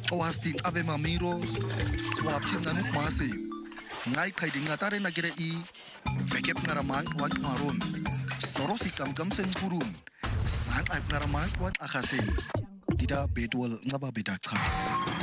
Owasting ave mamiros, wapchin nanuk masi. Ngai kai dinga tare nagere I, vekep ngaramang wan maron. Sorosi kam sen kurun. Sang aip ngaramang wan akasen. Tidak bedwal ngaba bedak